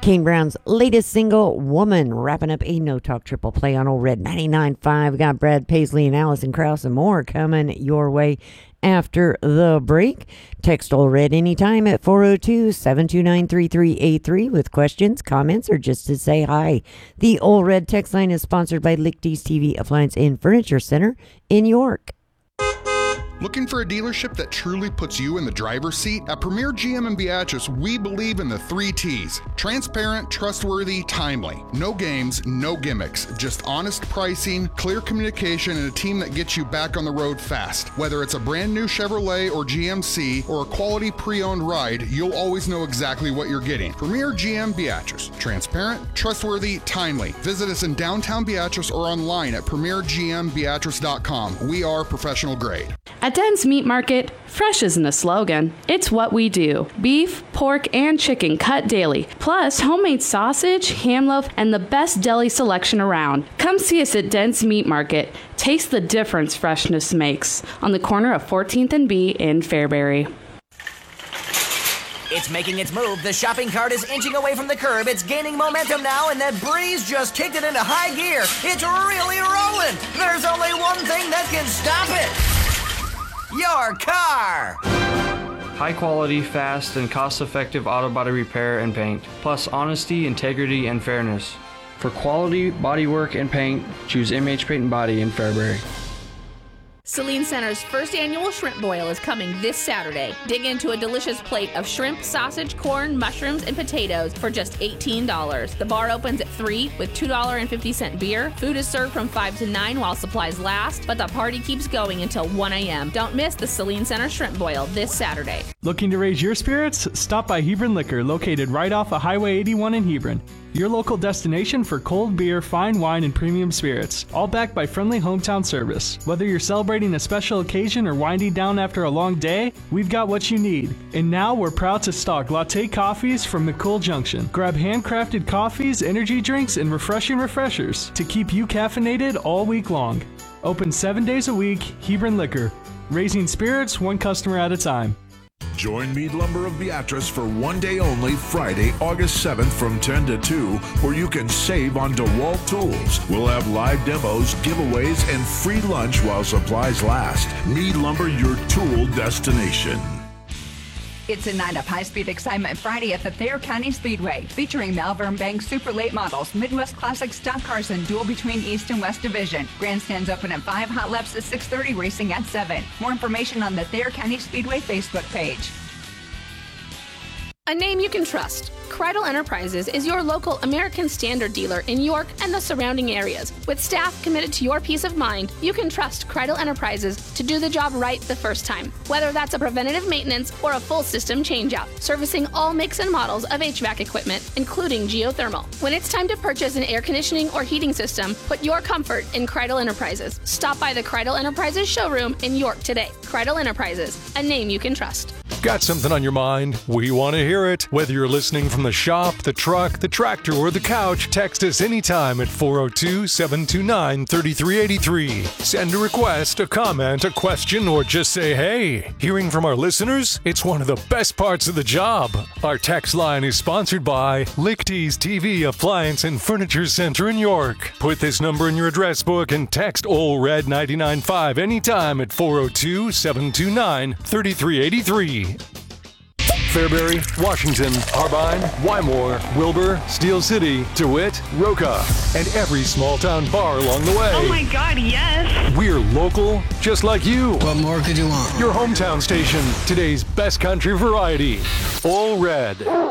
Kane Brown's latest single, Woman, wrapping up a No Talk triple play on Old Red 99.5. We got Brad Paisley and Allison Krauss and more coming your way after the break. Text Old Red anytime at 402-729-3383 with questions, comments, or just to say hi. The Old Red text line is sponsored by Lichty's TV Appliance and Furniture Center in York. Looking for a dealership that truly puts you in the driver's seat? At Premier GM in Beatrice, we believe in the 3 T's. Transparent, trustworthy, timely. No games, no gimmicks. Just honest pricing, clear communication, and a team that gets you back on the road fast. Whether it's a brand new Chevrolet or GMC or a quality pre-owned ride, you'll always know exactly what you're getting. Premier GM Beatrice. Transparent, trustworthy, timely. Visit us in downtown Beatrice or online at premiergmbeatrice.com. We are professional grade. At Dens Meat Market, fresh isn't a slogan, it's what we do. Beef, pork, and chicken cut daily, plus homemade sausage, ham loaf, and the best deli selection around. Come see us at Dens Meat Market. Taste the difference freshness makes on the corner of 14th and B in Fairbury. It's making its move. The shopping cart is inching away from the curb. It's gaining momentum now, and that breeze just kicked it into high gear. It's really rolling. There's only one thing that can stop it. Your car! High quality, fast, and cost-effective auto body repair and paint, plus honesty, integrity, and fairness. For quality bodywork and paint, choose MH Paint and Body in Fairbury. Saline Center's first annual shrimp boil is coming this Saturday. Dig into a delicious plate of shrimp, sausage, corn, mushrooms, and potatoes for just $18. The bar opens at 3 with $2.50 beer. Food is served from 5 to 9 while supplies last, but the party keeps going until 1 a.m. Don't miss the Saline Center shrimp boil this Saturday. Looking to raise your spirits? Stop by Hebron Liquor, located right off of Highway 81 in Hebron. Your local destination for cold beer, fine wine, and premium spirits, all backed by friendly hometown service. Whether you're celebrating a special occasion or winding down after a long day, we've got what you need. And now we're proud to stock latte coffees from McCool Junction. Grab handcrafted coffees, energy drinks, and refreshing refreshers to keep you caffeinated all week long. Open 7 days a week, Hebron Liquor. Raising spirits one customer at a time. Join Mead Lumber of Beatrice for one day only, Friday, August 7th from 10 to 2, where you can save on DeWalt tools. We'll have live demos, giveaways, and free lunch while supplies last. Mead Lumber, your tool destination. It's a night of high-speed excitement Friday at the Thayer County Speedway, featuring Malvern Bank Super Late Models, Midwest Classic Stock Cars, and dual between East and West Division. Grandstands open at 5, hot laps at 6:30, racing at 7. More information on the Thayer County Speedway Facebook page. A name you can trust. Kreidel Enterprises is your local American Standard dealer in York and the surrounding areas. With staff committed to your peace of mind, you can trust Kreidel Enterprises to do the job right the first time. Whether that's a preventative maintenance or a full system changeout, servicing all makes and models of HVAC equipment, including geothermal. When it's time to purchase an air conditioning or heating system, put your comfort in Kreidel Enterprises. Stop by the Kreidel Enterprises showroom in York today. Kreidel Enterprises, a name you can trust. Got something on your mind? We want to hear it. Whether you're listening from the shop, the truck, the tractor, or the couch, text us anytime at 402-729-3383. Send a request, a comment, a question, or just say hey. Hearing from our listeners? It's one of the best parts of the job. Our text line is sponsored by Lichty's TV Appliance and Furniture Center in York. Put this number in your address book and text OLRED 99.5 anytime at 402-729-3383. Fairbury, Washington, Harbine, Wymore, Wilbur, Steel City, DeWitt, Roca, and every small town bar along the way. Oh my God, yes! We're local, just like you. What more could you want? Your hometown station, today's best country variety. All Red.